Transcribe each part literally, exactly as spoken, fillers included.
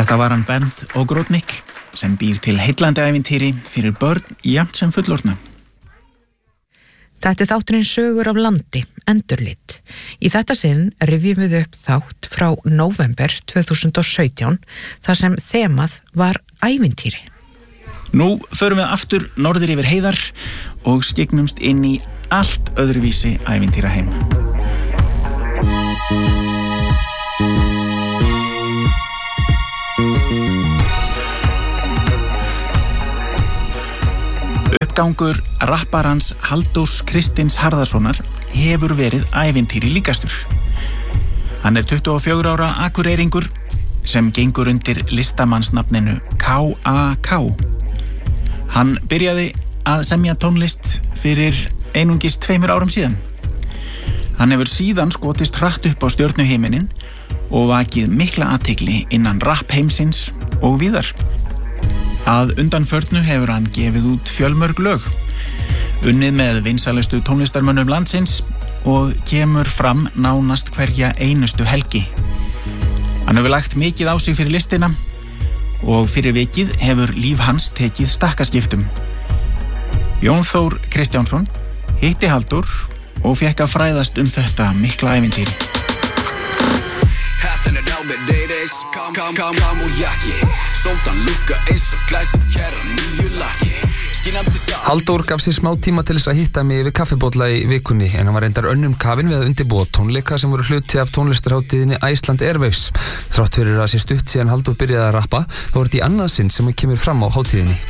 Þetta var hann Bernd Ogrodnik sem býr til heillandi ævintýri fyrir börn jafnt sem fullorðna. Þetta er þátturinn Sögur af landi, endurlit. Í þetta sinn rifjum við upp þátt frá nóvember tvö þúsund og sautján þar sem þemað var ævintýri. Nú förum við aftur norður yfir heiðar og skyggnumst inn í allt öðruvísi ævintýra heim. Uppgangur rapparans Halldórs Kristins Harðarsonar hefur verið ævintýri líkastur. Hann er tuttugu og fjögurra ára akureyringur sem gengur undir listamannsnafninu K A K. Hann byrjaði að semja tónlist fyrir einungis tveimur árum síðan. Hann hefur síðan skotist hratt upp á stjörnuhiminin og vakið mikla athygli innan rappheimsins og víðar. Að undanförnu hefur hann gefið út fjölmörg lög, unnið með vinsælustu tónlistarmönnum landsins og kemur fram nánast hverja einustu helgi. Hann hefur lagt mikið á sig fyrir listina og fyrir vikið hefur líf hans tekið stakkaskiptum. Jón Þór Kristjánsson hitti Halldór og fékk að fræðast um þetta mikla ævintýri. Kom, kom, kom, kom og jakki Sóttan lukka eins og glæsi kæra nýju lakki Halldór gaf sér smá tíma til þess að hitta mig við kaffibólla í vikunni en hann var reyndar önnum kafinn við að undirbúa tónleika sem voru hluti af tónlistarhátíðinni Iceland Airwaves. Þrátt fyrir að sé stutt síðan Halldór byrjaði að rappa þá var þetta í annað sinn sem hann kemur fram á hátíðinni.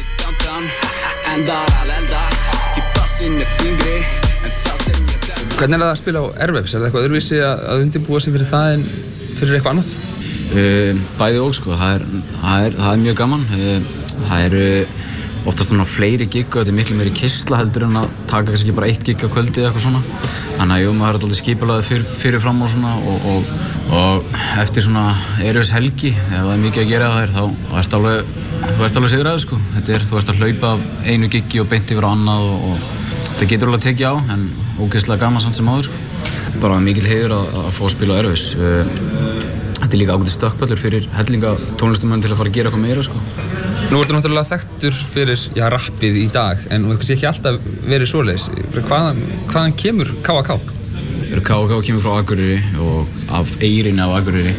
Hvernig er það að spila á Airwaves? Er það eitthvað öðruvísi að undirbúa sig fyrir það en fyrir eitthvað annað? Uh, bæði og sko, það er, það er, það er mjög gaman. Uh, það eru oftast svona fleiri gig og þetta er miklu meiri kistla heldur en að taka kannski bara eitt gig á kvöldi eða eitthvað svona. Þannig að jú, maður er alltaf skipulaði fyrir, fyrir fram og svona og, og, og eftir svona Airwaves helgi, ef það er mikið að gera það þá ert alveg, þú ert alveg sigraður sko. Þetta er, þú ert að hlaupa af einu giggi og beint yfir á annað og, og þetta getur alveg tekið á en ógeðslega gaman samt sem áður sko. Bara mikill heiður að, að fá að spila á Airwaves. Uh, Þetta er líka ágætis stökkpallur fyrir hellinga tónlistarmenn til að fara að gera eitthvað meira sko. Nú ertu náttúrulega þekktur fyrir já, rappið í dag en þú veist ekki alltaf verið svoleiðis. Hvaðan, hvaðan kemur K A K? K A K kemur frá Akureyri og af eyrinni af Akureyri.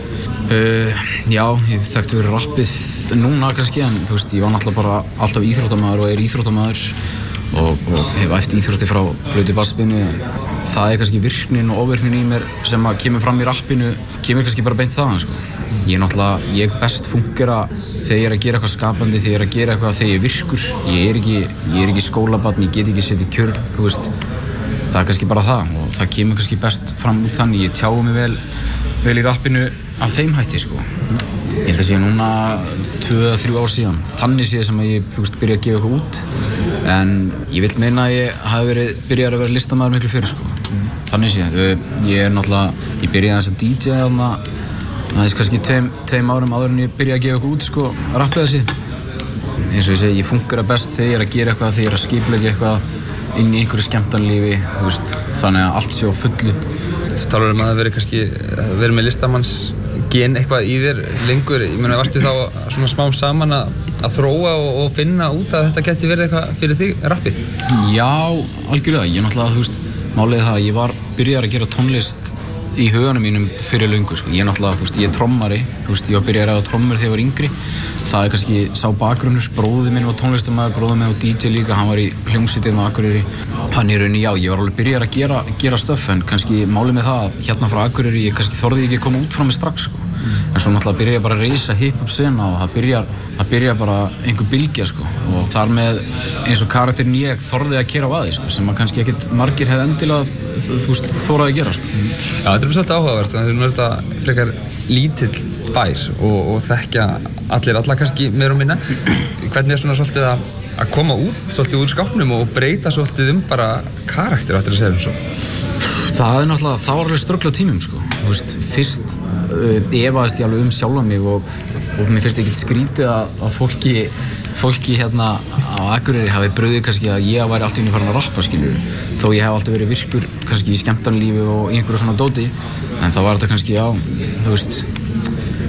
Uh, já, ég þekktu fyrir rappið núna kannski en þú veist, ég var náttúrulega bara alltaf íþróttamaður og er íþróttamaður og, og hef æft íþrótti frá blauti basspinni. Það er kannski virknin og ofvirknin í mér sem að kemur fram í rappinu, kemur kannski bara beint þaðan sko. Ég er náttúrulega, ég best fungera þegar ég er að gera eitthvað skapandi, þegar ég er að gera eitthvað þegar ég virkur. Ég er ekki, ég er ekki skólabarn, ég get ekki setið kjörn, þú veist. Það er kannski bara það og það kemur kannski best fram út þannig. Ég tjáu mig vel, vel í rappinu af þeim hætti sko. Ég held að sé núna tvö eða þrjú ár síðan. Þannig sé sem að ég, þú veist, byrja að gefa eitthvað út. En ég vil meina að ég hafi verið, byrjað að vera listamaður miklu fyrir sko. Þannig sé, ég er náttúrulega, ég byrjaði aðeins að D J þarna, aðeins kannski tveim, tveim árum áður en ég byrjaði að gefa eitthvað út sko, rapplega sig. Eins og ég segi, ég fungera best þegar ég er að gera eitthvað, þegar ég er að skipuleggja eitthvað inn í einhverju skemmtanlífi, þú veist, þannig að allt sé á fullu. Þú talar um að það veri kannski, verið með listamanns gen eitthvað í þér lengur, ég meina, varstu þá svona smám saman að, að þróa og, og finna út að þetta geti verið eitthvað fyrir þig, rappið? Já, algjörlega, ég náttúrulega, þú veist, málið það að ég var byrjaður að gera tónlist í huganum mínum fyrir löngu sko. Ég er náttúrulega, þú veist, ég er trommari, þú veist, ég var byrjaður að trommur þegar ég var yngri. Það er kannski sá bakgrunnur, bróðir minn var tónlistarmaður, bróðir minn var D J líka, hann var í hljómsveitinni á Akureyri. Þannig í rauninni, já, ég var alveg byrjaður að gera, gera stöff en kannski málið með það að hérna frá Akureyri, ég kannski þorði ekki að koma út frá mig strax sko. En svo náttúrulega byrja ég bara að reysa hip-hop sena og það byrjar, það byrjar bara einhver bylgja sko. Og þar með eins og karakterinn ég þorði að kera á aði sko, sem að kannski ekkert margir hefði endilega þú veist þóraði að gera sko. Já, þetta er svolítið áhugavert, þannig að þetta frekar lítill bær og, og þekkja allir alla kannski meira og minna. Hvernig er svona svolítið að, að koma út svolítið úr skápnum og breyta svolítið um bara karakter áttir að segja um svo? Það er náttúrulega, það var alveg ströggla tímum sko. Þú veist, fyrst uh, efaðist ég alveg um sjálfa mig og, og mér finnst ekkert skrítið að, að fólki, fólki hérna á Akureyri hafi brugðið kannski að ég væri alltaf inn í farin að rappa skilur. Þó ég hef alltaf verið virkur kannski í skemmtanlífi og í einhverju svona dóti. En þá var þetta kannski, já, þú veist,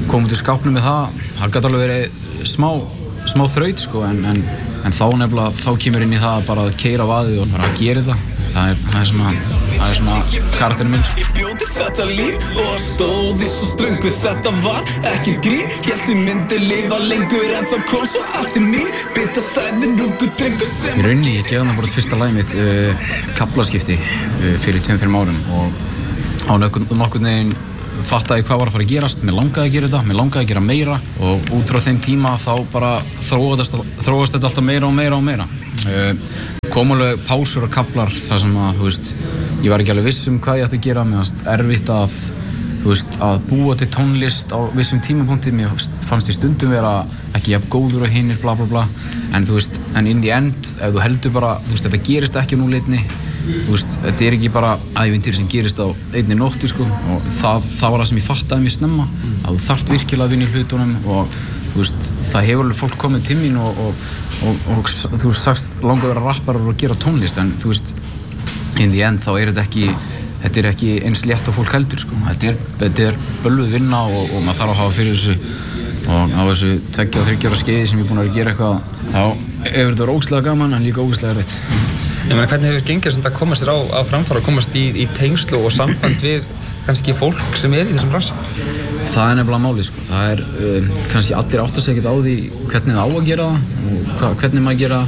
koma út í skápnum með það, það gæti alveg verið smá, smá þraut sko, en, en, en þá nefnilega, þá kemur inn í það bara að keyra vaðið og bara að gera þetta. Það er, það er svona, það er svona karakterinn minn. Ég bjóti þetta líf og stóði svo ströngu, þetta var ekki grín. Hélt ég myndi lifa lengur en þá kom svo allt í mín. Bytta stæðin rungu drengur sem... Í rauninni, ég gefði það bara fyrsta lagið mitt, uh, kaflaskipti, uh, fyrir tveim, þreim árum og á nokkurn veginn fattaði hvað var að fara að gerast, mér langaði að gera þetta, mér langaði að gera meira og út frá þeim tíma þá bara þróast, þróast þetta alltaf meira og meira og meira. Uh, kom alveg pásur og kaflar þar sem að, þú veist, ég var ekki alveg viss um hvað ég ætti að gera, mér fannst erfitt að, þú veist, að búa til tónlist á vissum tímapunkti, mér fannst ég stundum vera ekki jafn góður og hinir, bla bla bla, en þú veist, en in the end, ef þú heldur bara, þú veist, þetta gerist ekki á núleitni, þú veist, þetta er ekki bara ævintýri sem gerist á einni nóttu, sko, og það, það var það sem ég fattaði mér snemma, að þú þarft virkilega að vinna í hlutunum og, þú veist, það hefur alveg fólk komið til mín og, og, og, og þú veist, sagst langa að vera rapparar og gera tónlist, en þú veist, in the end þá er þetta ekki, þetta er ekki eins létt og fólk heldur, sko, þetta er, þetta er bölvuð vinna og, og maður þarf að hafa fyrir þessu og á þessu tveggja og þriggja ára skeiði sem ég er búinn að vera að gera eitthvað, þá hefur þetta verið ógeðslega gaman en líka ógeðslega erfitt. Ég meina, hvernig hefur gengið sem þetta að koma sér á, á framfara og komast í, í tengslu og samband við kannski fólk sem er í þessum bransa? Það er nefnilega málið, sko. Það er um, kannski allir átta sig ekkert á því hvernig það á að gera og hva, hvernig maður gera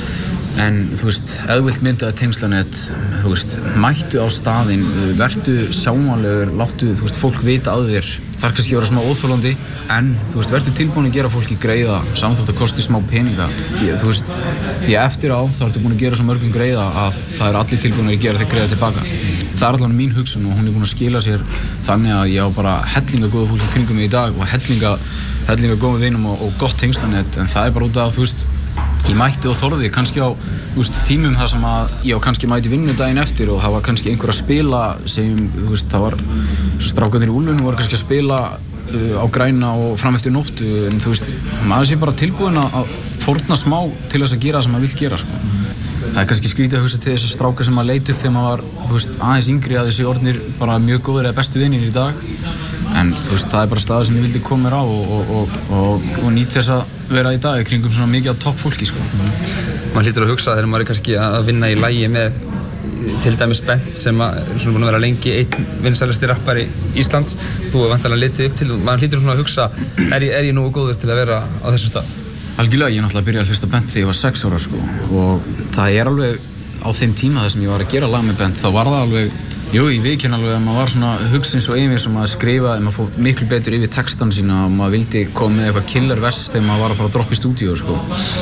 en þú veist, ef þú vilt mynda tengslanett, þú veist, mættu á staðinn, vertu sjáanlegur, láttu, þú veist, fólk vita að þér. Það er kannski að vera smá óþolandi, en þú veist, vertu tilbúin að gera fólki greiða saman þótt að kosti smá peninga. Því, þú veist, því eftir á þá ertu búin að gera svo mörgum greiða að það er allir tilbúin að gera þeir greiða tilbaka. Það er allavega mín hugsun og hún er búin að skila sér þannig að ég á bara hellinga góða fólki kringum mig í dag og hellinga, hellinga góða vinum og, og gott tengslanett, en það er bara út af, þú veist, ég mætti og þorði kannski á veist, tímum þar sem að ég á kannski mæti vinnu daginn eftir og það var kannski einhver að spila sem, þú veist, það var strákarnir í Úlfunni voru kannski að spila uh, á græna og fram eftir nóttu en þú veist, maður sé bara tilbúin að fórna smá til þess að gera það sem maður vill gera, sko. Það er kannski skrítið að hugsa til þess að strákar sem maður leit upp þegar maður var, þú veist, aðeins yngri að þessi orðnir bara mjög góðir eða bestu vinir í dag en þú veist, það er bara staður sem ég vildi koma mér á og, og, og, og, og nýtt þess að vera í dag í kringum svona mikið af topp fólki, sko. Mm. Man hlýtur að hugsa þegar maður er kannski að vinna í lagi með til dæmis Bent sem er svona búin að vera lengi einn vinsælasti rappari Íslands. Þú er vantanlega litið upp til, maður hlýtur svona að hugsa, er ég, er ég nógu góður til að vera á þessum stað? Algjörlega, ég náttúrulega byrjaði að hlusta Bent þegar ég var sex ára, sko, og það er alveg á þeim tíma þar sem ég var að gera lag með Bent, þá var það alveg Jú, ég viðurkenni alveg að maður var svona hugsin svo yfir sem að skrifa, maður fór miklu betur yfir textan sína og maður vildi koma með eitthvað killer vers þegar maður var að fara að droppa í stúdíu, sko.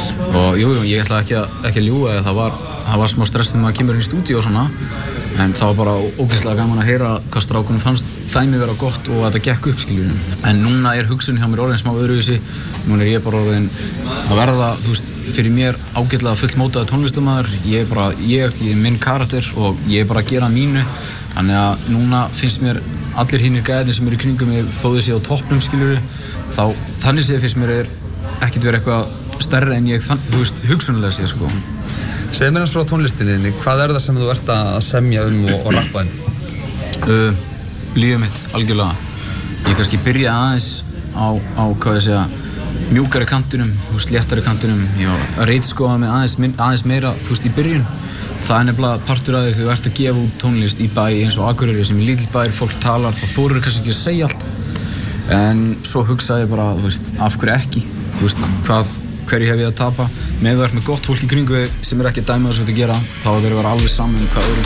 Og jú, jú, ég ætla ekki að, ekki að ljúga, það var, það var smá stress þegar maður kemur inn í stúdíu og svona, en það var bara ógeðslega gaman að heyra hvað strákunum fannst dæmi vera gott og að þetta gekk upp, skiljum. En núna er hugsun hjá mér orðin smá öðruvísi, núna er ég bara orðin að verða, þú veist, fyrir mér ágætlega fullmótaður tónlistarmaður, ég er bara, ég, ég er minn karakter og ég er bara að gera mínu. Þannig að núna finnst mér allir hinnir gæðir sem eru í kringum mig þó þau séu á toppnum, skiljuru, þá þannig séð finnst mér er ekkert verið eitthvað stærra en ég, þann, þú veist, hugsunlega séð, sko. Segðu mér hans frá tónlistinni, hvað er það sem þú ert að semja um og, og rappa um? Uh, lífið mitt, algjörlega. Ég kannski byrja aðeins á, á hvað ég segja, mjúkari kantinum, þú veist, léttari kantinum. Ég var að reitskoða mig aðeins, aðeins meira, þú veist, í byrjun. Það er nefnilega partur af því þegar þú ert að gefa út tónlist í bæ eins og Akureyri sem í lítill bæir fólk talar, þá þorir kannski ekki að segja allt. En svo hugsaði ég bara, þú veist, af hverju ekki? Þú veist, hvað, hverju hef ég að tapa? Með þú ert með gott fólk í kringu sem er ekki að dæma þess að gera, þá verður að vera alveg saman hvað öðrum